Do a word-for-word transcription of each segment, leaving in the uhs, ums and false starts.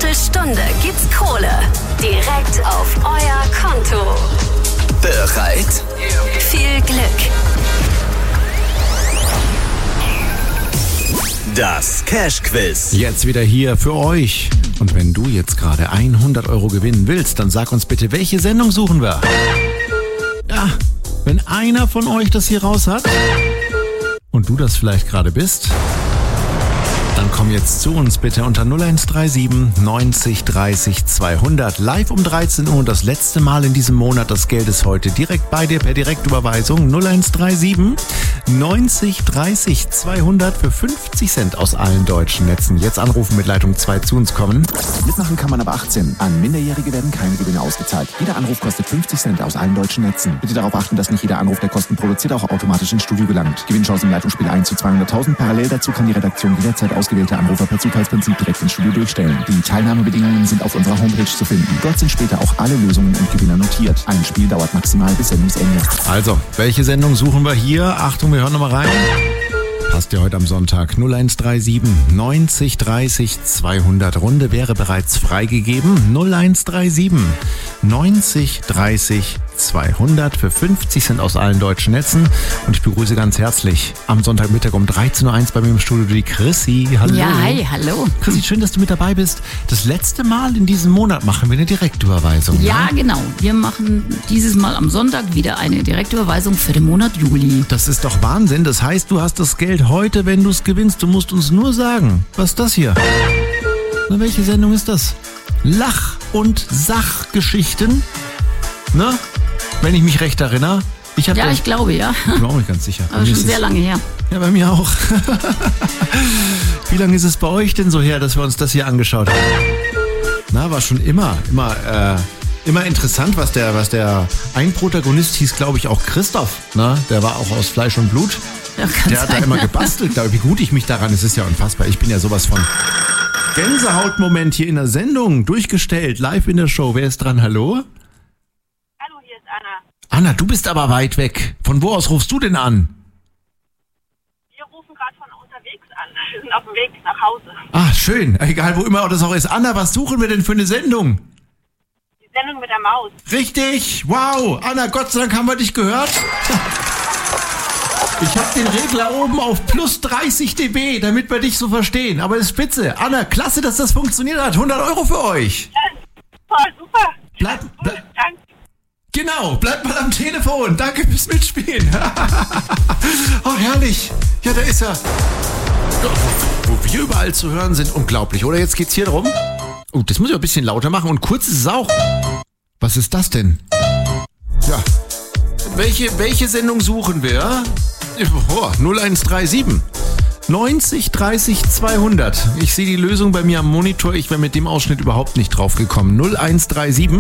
Jede Stunde gibt's Kohle. Direkt auf euer Konto. Bereit? Viel Glück. Das Cash-Quiz. Jetzt wieder hier für euch. Und wenn du jetzt gerade hundert Euro gewinnen willst, dann sag uns bitte, welche Sendung suchen wir? Ja, wenn einer von euch das hier raus hat und du das vielleicht gerade bist, dann komm jetzt zu uns bitte unter null eins drei sieben neunzig dreißig zweihundert. Live um dreizehn Uhr und das letzte Mal in diesem Monat. Das Geld ist heute direkt bei dir per Direktüberweisung. null eins drei sieben neunzig dreißig zweihundert für fünfzig Cent aus allen deutschen Netzen. Jetzt anrufen mit Leitung zwei zu uns kommen. Mitmachen kann man ab achtzehn. An Minderjährige werden keine Gewinne ausgezahlt. Jeder Anruf kostet fünfzig Cent aus allen deutschen Netzen. Bitte darauf achten, dass nicht jeder Anruf, der Kosten produziert, auch automatisch ins Studio gelangt. Gewinnchance im Leitungsspiel eins zu zweihunderttausend. Parallel dazu kann die Redaktion jederzeit ausgewählte Anrufer per Zufallsprinzip direkt ins Studio durchstellen. Die Teilnahmebedingungen sind auf unserer Homepage zu finden. Dort sind später auch alle Lösungen und Gewinner notiert. Ein Spiel dauert maximal bis Sendungsende. Also, welche Sendung suchen wir hier? Achtung, wir hören nochmal rein. Passt ja heute am Sonntag. null eins drei sieben neunzig dreißig zweihundert. Runde wäre bereits freigegeben. null eins drei sieben neunzig dreißig zweihundert für fünfzig Cent aus allen deutschen Netzen. Und ich begrüße ganz herzlich am Sonntagmittag um dreizehn Uhr eins bei mir im Studio die Chrissy. Hallo. Ja, hi, hallo. Chrissy, schön, dass du mit dabei bist. Das letzte Mal in diesem Monat machen wir eine Direktüberweisung. Ja, ne? genau. Wir machen dieses Mal am Sonntag wieder eine Direktüberweisung für den Monat Juli. Das ist doch Wahnsinn. Das heißt, du hast das Geld heute, wenn du es gewinnst. Du musst uns nur sagen, was ist das hier? Na, welche Sendung ist das? Lach- und Sachgeschichten? Ne? Wenn ich mich recht erinnere. Ich Ja, das, ich glaube, ja. Ich bin auch nicht ganz sicher. Aber schon sehr lange her. Ja, bei mir auch. Wie lange ist es bei euch denn so her, dass wir uns das hier angeschaut haben? Na, war schon immer, immer, äh, immer interessant, was der, was der ein Protagonist hieß, glaube ich, auch Christoph. Ne? Der war auch aus Fleisch und Blut. Ja, kann Der hat da sein. immer gebastelt, glaube ich. Wie gut ich mich daran, es ist ja unfassbar. Ich bin ja sowas von Gänsehautmoment hier in der Sendung, durchgestellt, live in der Show. Wer ist dran? Hallo? Hallo, hier ist Anna. Anna, du bist aber weit weg. Von wo aus rufst du denn an? Wir rufen gerade von unterwegs an. Wir sind auf dem Weg nach Hause. Ah, schön. Egal, wo immer das auch ist. Anna, was suchen wir denn für eine Sendung? Die Sendung mit der Maus. Richtig. Wow. Anna, Gott sei Dank haben wir dich gehört. Ich habe den Regler oben auf plus dreißig dB, damit wir dich so verstehen. Aber das ist spitze. Anna, klasse, dass das funktioniert hat. hundert Euro für euch. Ja, toll, super. Bleib, Gut, bleib, danke. genau, bleib mal am Telefon. Danke fürs Mitspielen. Oh, herrlich. Ja, da ist er. Wo wir überall zu hören sind, unglaublich. Oder jetzt geht's hier drum. Oh, das muss ich ein bisschen lauter machen. Und kurz ist es auch. Was ist das denn? Ja. Welche, welche Sendung suchen wir? Oh, null eins drei sieben neunzig dreißig zweihundert. Ich sehe die Lösung bei mir am Monitor. Ich wäre mit dem Ausschnitt überhaupt nicht drauf gekommen. null eins drei sieben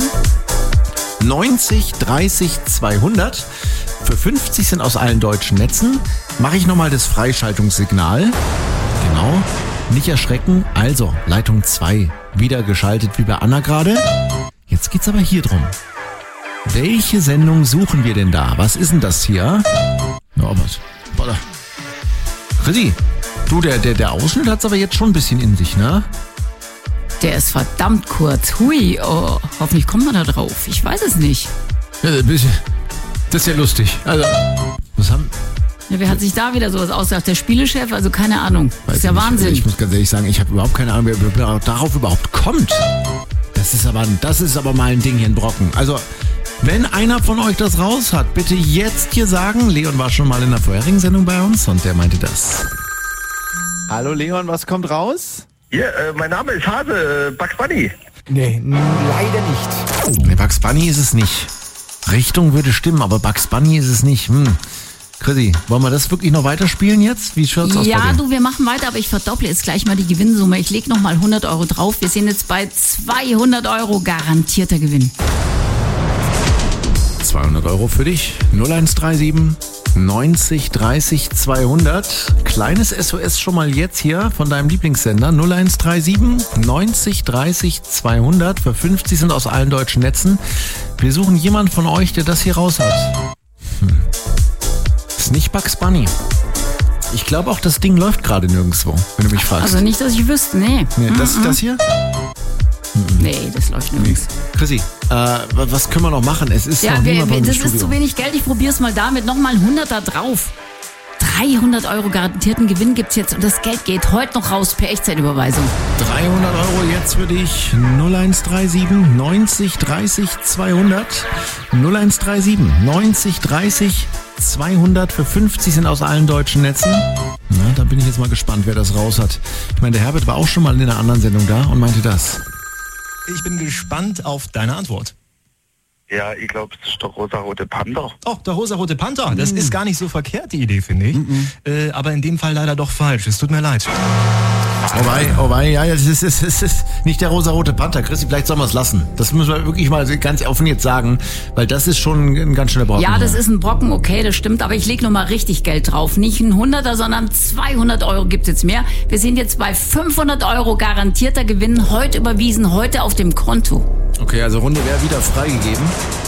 neunzig dreißig zweihundert. Für fünfzig Cent aus allen deutschen Netzen. Mache ich nochmal das Freischaltungssignal. Genau. Nicht erschrecken. Also, Leitung zwei. Wieder geschaltet wie bei Anna gerade. Jetzt geht's aber hier drum. Welche Sendung suchen wir denn da? Was ist denn das hier? Ja, was? Boah. Chrissy, du, der, der, der Ausschnitt hat's aber jetzt schon ein bisschen in sich, ne? Der ist verdammt kurz. Hui, oh, hoffentlich kommt man da drauf. Ich weiß es nicht. Ja, ein bisschen. Das ist ja lustig. Also, was haben... Ja, wer hat sich da wieder sowas ausgedacht? Der Spielechef? Also keine Ahnung. Das ist ja nicht. Wahnsinn. Ich muss ganz ehrlich sagen, ich habe überhaupt keine Ahnung, wer, wer darauf überhaupt kommt. Das ist aber, das ist aber mal ein Ding hier, ein Brocken. Also, wenn einer von euch das raus hat, bitte jetzt hier sagen. Leon war schon mal in der vorherigen Sendung bei uns und der meinte das. Hallo Leon, was kommt raus? Ja, äh, mein Name ist Hase, äh, Bugs Bunny. Nee, n- leider nicht. Nee, Bugs Bunny ist es nicht. Richtung würde stimmen, aber Bugs Bunny ist es nicht. Hm. Chrissy, wollen wir das wirklich noch weiterspielen jetzt? Wie schaut's aus bei Ja, dir? du, wir machen weiter, aber ich verdopple jetzt gleich mal die Gewinnsumme. Ich lege nochmal hundert Euro drauf. Wir sind jetzt bei zweihundert Euro garantierter Gewinn. zweihundert Euro für dich. null eins drei sieben neunzig dreißig zweihundert. Kleines S O S schon mal jetzt hier von deinem Lieblingssender. null eins drei sieben neunzig dreißig zweihundert für fünfzig sind aus allen deutschen Netzen. Wir suchen jemanden von euch, der das hier raus hat. Hm. Ist nicht Bugs Bunny. Ich glaube auch, das Ding läuft gerade nirgendwo, wenn du mich fragst. Also nicht, dass ich wüsste, nee. Nee, das, das hier? Nee, das läuft nirgends. Chrissy, äh, was können wir noch machen? Es ist Ja, noch wir, niemand bei wir, uns im das Studio. ist zu wenig Geld. Ich probiere es mal damit. Nochmal ein Hunderter drauf. dreihundert Euro garantierten Gewinn gibt's jetzt und das Geld geht heute noch raus per Echtzeitüberweisung. dreihundert Euro jetzt für dich. null eins drei sieben neunzig dreißig zweihundert. null eins drei sieben neunzig dreißig zweihundert für fünfzig sind aus allen deutschen Netzen. Na, da bin ich jetzt mal gespannt, wer das raus hat. Ich meine, der Herbert war auch schon mal in einer anderen Sendung da und meinte das. Ich bin gespannt auf deine Antwort. Ja, ich glaube, es ist der rosa-rote Panther. Oh, der rosa-rote Panther. Das mm. ist gar nicht so verkehrt, die Idee, finde ich. Mm -mm. Äh, aber in dem Fall leider doch falsch. Es tut mir leid. Oh wei, oh wei, ja, es ist, es ist, es ist nicht der rosa-rote Panther. Chrissy, vielleicht sollen wir es lassen. Das müssen wir wirklich mal ganz offen jetzt sagen, weil das ist schon ein ganz schöner Brocken. Ja, das ist ein Brocken, okay, das stimmt, aber ich lege nochmal richtig Geld drauf. Nicht ein Hunderter, sondern zweihundert Euro gibt's jetzt mehr. Wir sind jetzt bei fünfhundert Euro garantierter Gewinn, heute überwiesen, heute auf dem Konto. Okay, also Runde wäre wieder freigegeben.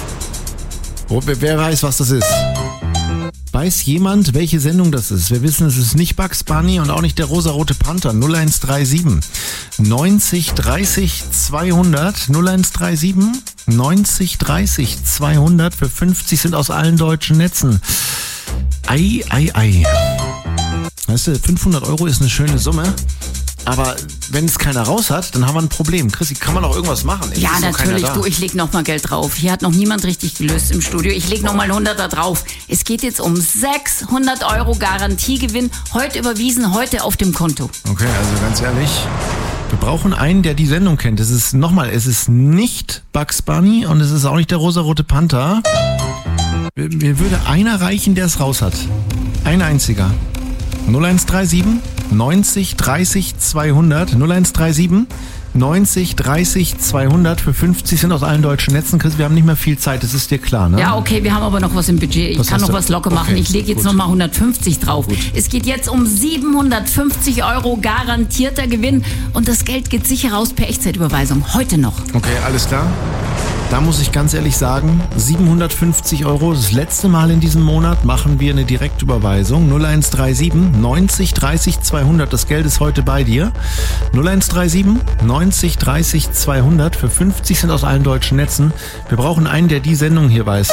Wer weiß, was das ist? Weiß jemand, welche Sendung das ist? Wir wissen, es ist nicht Bugs Bunny und auch nicht der rosarote Panther. null eins drei sieben neunzig dreißig zweihundert. null eins drei sieben neunzig dreißig zweihundert für fünfzig sind aus allen deutschen Netzen. Ei, ei, ei. Weißt du, fünfhundert Euro ist eine schöne Summe. Aber wenn es keiner raus hat, dann haben wir ein Problem. Chrissy, kann man auch irgendwas machen? Ja, natürlich. Du, ich leg noch mal Geld drauf. Hier hat noch niemand richtig gelöst im Studio. Ich leg noch mal ein Hunderter drauf. Es geht jetzt um sechshundert Euro Garantiegewinn. Heute überwiesen, heute auf dem Konto. Okay, also ganz ehrlich, wir brauchen einen, der die Sendung kennt. Es ist, nochmal, es ist nicht Bugs Bunny und es ist auch nicht der rosarote Panther. Mir würde einer reichen, der es raus hat. Ein einziger. null eins drei sieben neunzig dreißig zweihundert. null eins drei sieben neunzig dreißig zweihundert für fünfzig sind aus allen deutschen Netzen. Chris, wir haben nicht mehr viel Zeit, das ist dir klar, ne? Ja, okay, wir haben aber noch was im Budget. Ich was kann noch du? was locker machen. Okay, ich lege jetzt gut. nochmal hundertfünfzig drauf. Gut. Es geht jetzt um siebenhundertfünfzig Euro garantierter Gewinn und das Geld geht sicher raus per Echtzeitüberweisung. Heute noch. Okay, alles klar. Da muss ich ganz ehrlich sagen, siebenhundertfünfzig Euro, das letzte Mal in diesem Monat machen wir eine Direktüberweisung. null eins drei sieben neunzig dreißig zweihundert, das Geld ist heute bei dir. null eins drei sieben neunzig dreißig zweihundert, für fünfzig sind aus allen deutschen Netzen. Wir brauchen einen, der die Sendung hier weiß.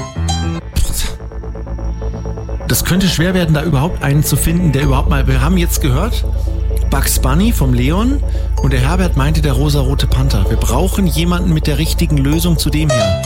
Das könnte schwer werden, da überhaupt einen zu finden, der überhaupt mal... Wir haben jetzt gehört, Bugs Bunny vom Leon und der Herbert meinte der rosarote Panther. Wir brauchen jemanden mit der richtigen Lösung zu dem hier.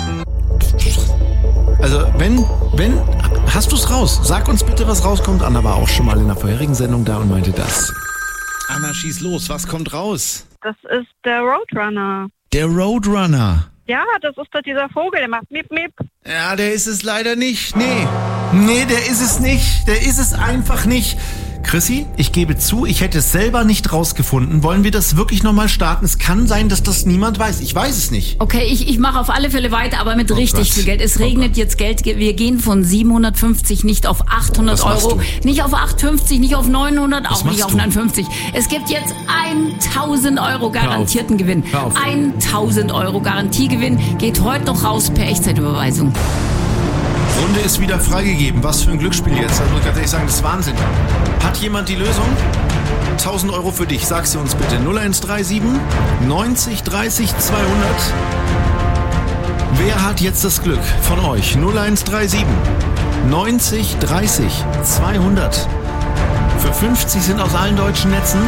Also wenn, wenn, hast du's raus? Sag uns bitte, was rauskommt. Anna war auch schon mal in der vorherigen Sendung da und meinte das. Anna, schieß los. Was kommt raus? Das ist der Roadrunner. Der Roadrunner. Ja, das ist doch dieser Vogel, der macht Miep, Miep. Ja, der ist es leider nicht. Nee. Nee, der ist es nicht. Der ist es einfach nicht. Chrissy, ich gebe zu, ich hätte es selber nicht rausgefunden. Wollen wir das wirklich nochmal starten? Es kann sein, dass das niemand weiß. Ich weiß es nicht. Okay, ich, ich mache auf alle Fälle weiter, aber mit Oh richtig Gott. viel Geld. Es Oh regnet Gott. jetzt Geld. Wir gehen von siebenhundertfünfzig nicht auf achthundert Was machst Euro, du? nicht auf achthundertfünfzig, nicht auf neunhundert, Was auch nicht machst auf du? neunundfünfzig. Es gibt jetzt tausend Euro garantierten Gewinn. Hör auf. tausend Euro Garantiegewinn geht heute noch raus per Echtzeitüberweisung. Runde ist wieder freigegeben. Was für ein Glücksspiel jetzt. Also muss ich ganz ehrlich sagen, das ist Wahnsinn. Hat jemand die Lösung? tausend Euro für dich. Sag sie uns bitte. null eins drei sieben neunzig dreißig zweihundert. Wer hat jetzt das Glück von euch? null eins drei sieben neunzig dreißig zweihundert. Für fünfzig sind aus allen deutschen Netzen.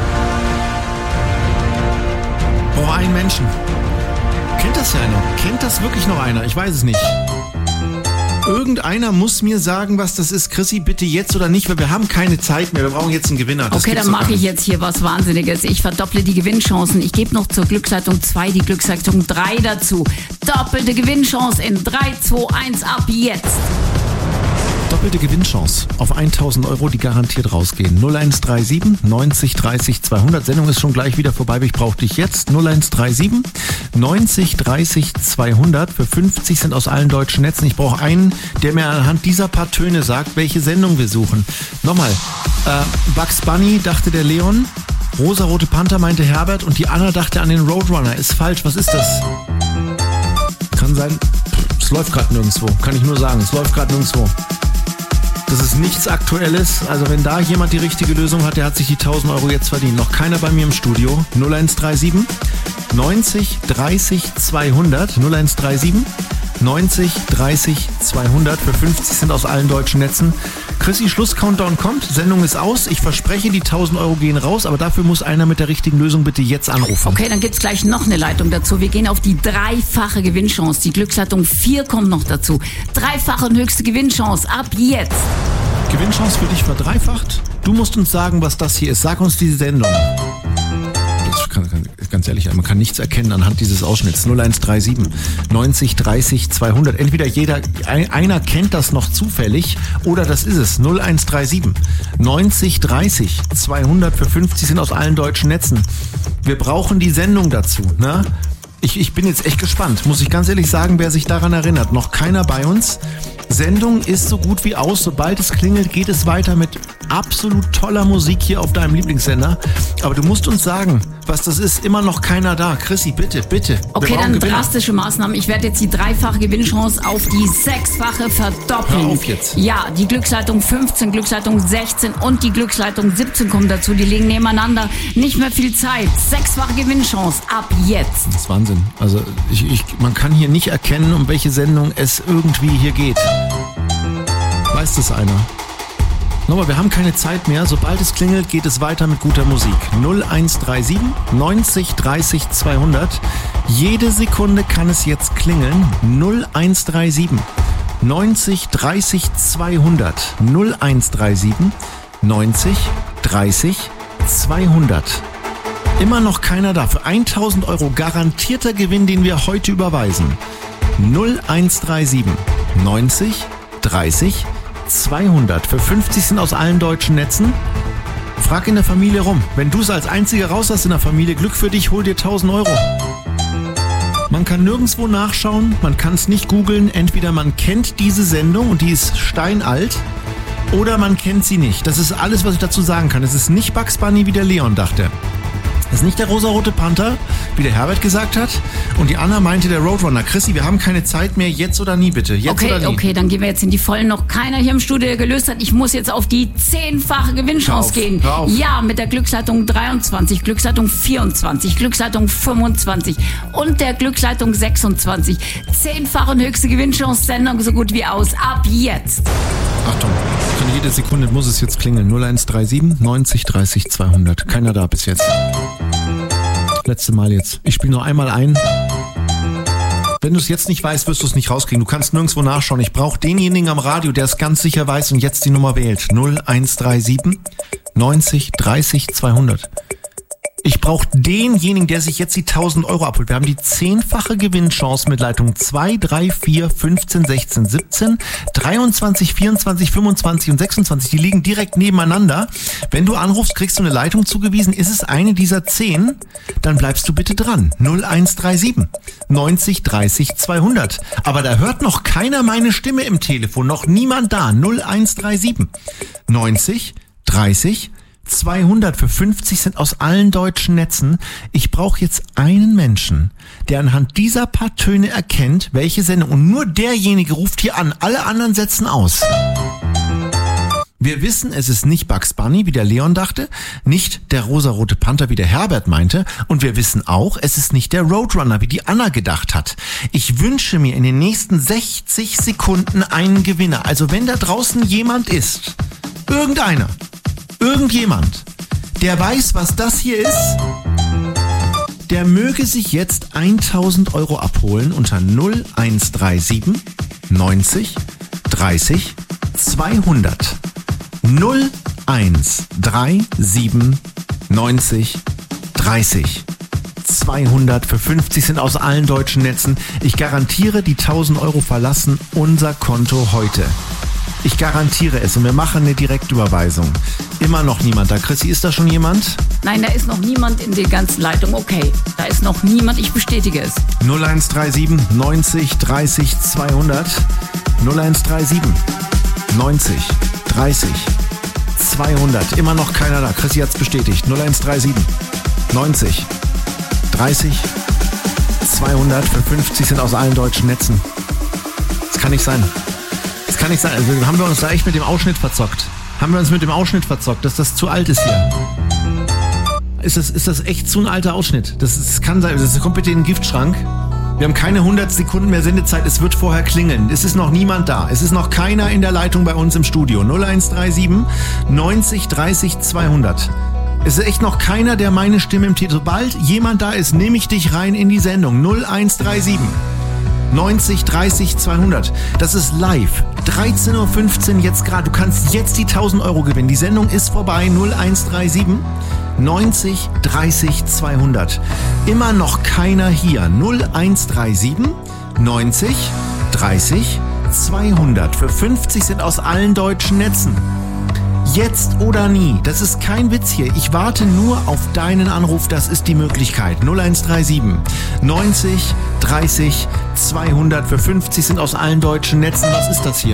Oh, ein Menschen. Kennt das ja einer? Kennt das wirklich noch einer? Ich weiß es nicht. Irgendeiner muss mir sagen, was das ist. Chrissy, bitte jetzt oder nicht, weil wir haben keine Zeit mehr. Wir brauchen jetzt einen Gewinner. Das Okay, gibt's dann doch mache gar ich nicht. jetzt hier was Wahnsinniges. Ich verdopple die Gewinnchancen. Ich gebe noch zur Glücksleitung zwei die Glücksleitung drei dazu. Doppelte Gewinnchance in drei, zwei, eins ab jetzt. Doppelte Gewinnchance auf tausend Euro, die garantiert rausgehen. null eins drei sieben neunzig dreißig zweihundert. Sendung ist schon gleich wieder vorbei, aber ich brauche dich jetzt. null eins drei sieben neunzig dreißig zweihundert. Für fünfzig sind aus allen deutschen Netzen. Ich brauche einen, der mir anhand dieser paar Töne sagt, welche Sendung wir suchen. Nochmal, äh, Bugs Bunny, dachte der Leon. Rosarote Panther, meinte Herbert. Und die Anna dachte an den Roadrunner. Ist falsch, was ist das? Kann sein, es läuft gerade nirgendwo. Kann ich nur sagen, es läuft gerade nirgendwo. Das ist nichts Aktuelles. Also wenn da jemand die richtige Lösung hat, der hat sich die tausend Euro jetzt verdient. Noch keiner bei mir im Studio. null eins drei sieben neunzig dreißig zweihundert null eins drei sieben neunzig dreißig zweihundert für fünfzig Cent aus allen deutschen Netzen. Chrissy, Schluss-Countdown kommt, Sendung ist aus. Ich verspreche, die tausend Euro gehen raus, aber dafür muss einer mit der richtigen Lösung bitte jetzt anrufen. Okay, dann gibt's gleich noch eine Leitung dazu. Wir gehen auf die dreifache Gewinnchance. Die Glücksleitung vier kommt noch dazu. Dreifache und höchste Gewinnchance ab jetzt. Gewinnchance für dich verdreifacht. Du musst uns sagen, was das hier ist. Sag uns die Sendung. Das kann, kann, ganz ehrlich, man kann nichts erkennen anhand dieses Ausschnitts. null eins drei sieben neunzig dreißig zweihundert. Entweder jeder, ein, einer kennt das noch zufällig oder das ist es. null eins drei sieben neunzig dreißig zweihundert für fünfzig Cent aus allen deutschen Netzen. Wir brauchen die Sendung dazu, ne? Ich, ich bin jetzt echt gespannt, muss ich ganz ehrlich sagen, wer sich daran erinnert. Noch keiner bei uns. Sendung ist so gut wie aus. Sobald es klingelt, geht es weiter mit absolut toller Musik hier auf deinem Lieblingssender. Aber du musst uns sagen, was das ist. Immer noch keiner da. Chrissy, bitte, bitte. Okay, dann drastische Maßnahmen. Ich werde jetzt die dreifache Gewinnchance auf die sechsfache verdoppeln. Hör auf jetzt. Ja, die Glücksleitung fünfzehn, Glücksleitung sechzehn und die Glücksleitung siebzehn kommen dazu. Die liegen nebeneinander. Nicht mehr viel Zeit. Sechsfache Gewinnchance ab jetzt. Das ist Wahnsinn. Also ich, ich, man kann hier nicht erkennen, um welche Sendung es irgendwie hier geht. Weiß das einer? Nochmal, wir haben keine Zeit mehr. Sobald es klingelt, geht es weiter mit guter Musik. null eins drei sieben neunzig dreißig zweihundert. Jede Sekunde kann es jetzt klingeln. null eins drei sieben neunzig dreißig zweihundert. null eins drei sieben neunzig dreißig zweihundert. Immer noch keiner da. Für tausend Euro garantierter Gewinn, den wir heute überweisen. null eins drei sieben neunzig dreißig zweihundert für fünfzig Cent aus allen deutschen Netzen. Frag in der Familie rum. Wenn du es als Einziger raus hast in der Familie, Glück für dich, hol dir tausend Euro. Man kann nirgendwo nachschauen, man kann es nicht googeln. Entweder man kennt diese Sendung und die ist steinalt oder man kennt sie nicht. Das ist alles, was ich dazu sagen kann. Es ist nicht Bugs Bunny, wie der Leon dachte. Das ist nicht der rosarote Panther, wie der Herbert gesagt hat. Und die Anna meinte der Roadrunner. Chrissy, wir haben keine Zeit mehr. Jetzt oder nie, bitte. Jetzt okay, oder nie. Okay, dann gehen wir jetzt in die Vollen. Noch keiner hier im Studio, der gelöst hat. Ich muss jetzt auf die zehnfache Gewinnchance gehen. Hör auf. Ja, mit der Glücksleitung dreiundzwanzig, Glücksleitung vierundzwanzig, Glücksleitung fünfundzwanzig und der Glücksleitung sechsundzwanzig. Zehnfache und höchste Gewinnchance. Sendung so gut wie aus. Ab jetzt. Achtung, von jede Sekunde muss es jetzt klingeln. null eins drei sieben neunzig dreißig zweihundert. Keiner da bis jetzt. Letzte Mal jetzt. Ich spiele nur einmal ein. Wenn du es jetzt nicht weißt, wirst du es nicht rauskriegen. Du kannst nirgendwo nachschauen. Ich brauche denjenigen am Radio, der es ganz sicher weiß und jetzt die Nummer wählt. null eins drei sieben neunzig dreißig zweihundert. Ich brauche denjenigen, der sich jetzt die tausend Euro abholt. Wir haben die zehnfache Gewinnchance mit Leitung zwei, drei, vier, fünfzehn, sechzehn, siebzehn, dreiundzwanzig, vierundzwanzig, fünfundzwanzig und sechsundzwanzig. Die liegen direkt nebeneinander. Wenn du anrufst, kriegst du eine Leitung zugewiesen. Ist es eine dieser zehn, dann bleibst du bitte dran. null eins drei sieben neunzig dreißig zweihundert. Aber da hört noch keiner meine Stimme im Telefon. Noch niemand da. null eins drei sieben neunzig dreißig zweihundert für fünfzig Cent aus allen deutschen Netzen. Ich brauche jetzt einen Menschen, der anhand dieser paar Töne erkennt, welche Sendung. Und nur derjenige ruft hier an. Alle anderen setzen aus. Wir wissen, es ist nicht Bugs Bunny, wie der Leon dachte, nicht der rosarote Panther, wie der Herbert meinte. Und wir wissen auch, es ist nicht der Roadrunner, wie die Anna gedacht hat. Ich wünsche mir in den nächsten sechzig Sekunden einen Gewinner. Also wenn da draußen jemand ist, irgendeiner, irgendjemand, der weiß, was das hier ist, der möge sich jetzt tausend Euro abholen unter null eins drei sieben neunzig dreißig zweihundert. null eins drei sieben neunzig dreißig zweihundert für fünfzig Cent aus allen deutschen Netzen. Ich garantiere, die tausend Euro verlassen unser Konto heute. Ich garantiere es und wir machen eine Direktüberweisung. Immer noch niemand da. Chrissy, ist da schon jemand? Nein, da ist noch niemand in der ganzen Leitung. Okay, da ist noch niemand. Ich bestätige es. null eins drei sieben neunzig dreißig zweihundert. null eins drei sieben neunzig dreißig zweihundert. Immer noch keiner da. Chrissy hat's bestätigt. null eins drei sieben neunzig dreißig zweihundert für fünfzig Cent aus allen deutschen Netzen. Das kann nicht sein. Das kann nicht sein. Also haben wir uns da echt mit dem Ausschnitt verzockt. Haben wir uns mit dem Ausschnitt verzockt, dass das zu alt ist hier. ist das, ist das echt zu ein alter Ausschnitt. Das, ist, das kann sein, das kommt bitte in den Giftschrank. Wir haben keine hundert Sekunden mehr Sendezeit, es wird vorher klingeln. Es ist noch niemand da. Es ist noch keiner in der Leitung bei uns im Studio. null eins drei sieben neunzig dreißig zweihundert. Es ist echt noch keiner, der meine Stimme im Titel... Sobald jemand da ist, nehme ich dich rein in die Sendung. null eins drei sieben neunzig dreißig zweihundert. Das ist live. dreizehn Uhr fünfzehn jetzt gerade. Du kannst jetzt die tausend Euro gewinnen. Die Sendung ist vorbei. null eins drei sieben neunzig dreißig zweihundert. Immer noch keiner hier. null eins drei sieben neunzig dreißig zweihundert. Für fünfzig sind aus allen deutschen Netzen. Jetzt oder nie. Das ist kein Witz hier. Ich warte nur auf deinen Anruf. Das ist die Möglichkeit. null eins drei sieben neunzig dreißig zweihundert. Für fünfzig sind aus allen deutschen Netzen. Was ist das hier?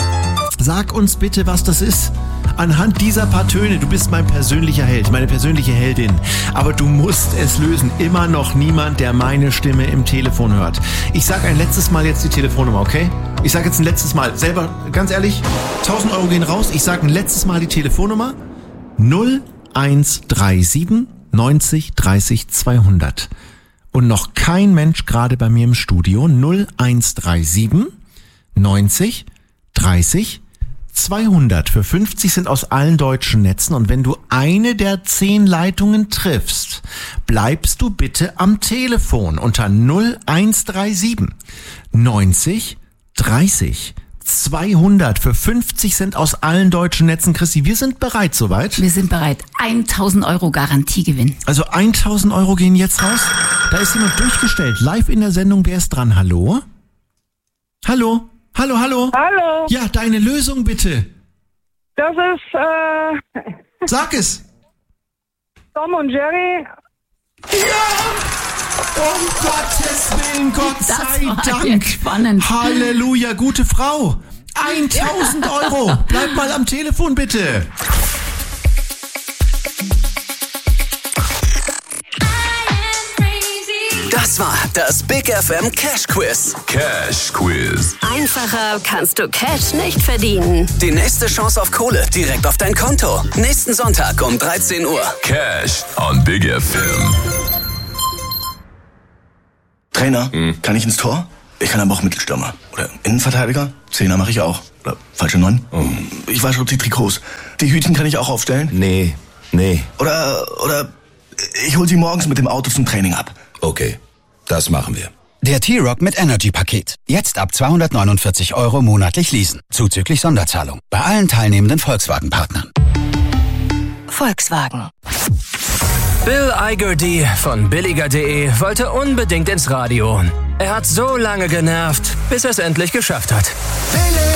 Sag uns bitte, was das ist. Anhand dieser paar Töne, du bist mein persönlicher Held, meine persönliche Heldin. Aber du musst es lösen. Immer noch niemand, der meine Stimme im Telefon hört. Ich sag ein letztes Mal jetzt die Telefonnummer, okay? Ich sag jetzt ein letztes Mal, selber, ganz ehrlich, tausend Euro gehen raus. Ich sag ein letztes Mal die Telefonnummer. null eins drei sieben neunzig dreißig zweihundert. Und noch kein Mensch gerade bei mir im Studio. null eins drei sieben neunzig dreißig zweihundert. Für fünfzig sind aus allen deutschen Netzen. Und wenn du eine der zehn Leitungen triffst, bleibst du bitte am Telefon unter null eins drei sieben neunzig dreißig zweihundert. Für fünfzig sind aus allen deutschen Netzen. Christi, wir sind bereit soweit? Wir sind bereit. tausend Euro Garantiegewinn. Also tausend Euro gehen jetzt raus. Da ist jemand durchgestellt. Live in der Sendung. Wer ist dran? Hallo? Hallo? Hallo, hallo? Hallo. Ja, deine Lösung bitte. Das ist, äh... Sag es. Tom und Jerry. Ja! Um Gottes Willen, Gott Das sei war Dank. jetzt spannend. Halleluja, gute Frau. tausend Euro. Bleib mal am Telefon, bitte. Das war das Big F M Cash Quiz. Cash Quiz. Einfacher kannst du Cash nicht verdienen. Die nächste Chance auf Kohle direkt auf dein Konto. Nächsten Sonntag um dreizehn Uhr. Cash on Big F M. Trainer, hm. kann ich ins Tor? Ich kann aber auch Mittelstürmer. Oder Innenverteidiger? Zehner mache ich auch. Oder falsche Neun? Oh. Ich wasche die Trikots. Die Hütchen kann ich auch aufstellen? Nee, nee. Oder, oder ich hol sie morgens mit dem Auto zum Training ab. Okay, das machen wir. Der T-Rock mit Energy-Paket. Jetzt ab zweihundertneunundvierzig Euro monatlich leasen. Zuzüglich Sonderzahlung. Bei allen teilnehmenden Volkswagen-Partnern. Volkswagen. Bill Igerty von billiger punkt de wollte unbedingt ins Radio. Er hat so lange genervt, bis er es endlich geschafft hat.